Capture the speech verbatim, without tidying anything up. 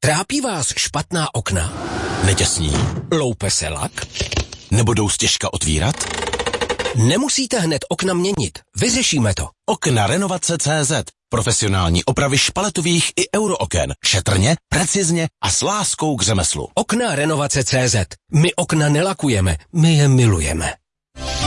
Trápí vás špatná okna? Netěsní? Loupe se lak? Nebudou stěžka otvírat? Nemusíte hned okna měnit. Vyřešíme to. Okna Renovace tečka cé zet. Profesionální opravy špaletových i eurooken. Šetrně, precizně a s láskou k řemeslu. Okna Renovace tečka cé zet. My okna nelakujeme, my je milujeme.